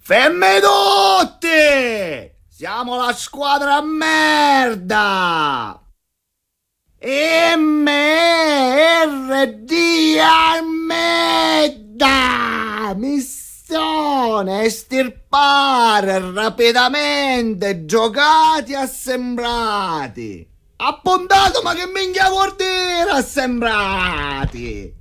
Fermi tutti! Siamo la squadra a merda! MRD a merda! Missione estirpare rapidamente giocati assembrati! Appuntato, ma che minchia vuol dire assembrati?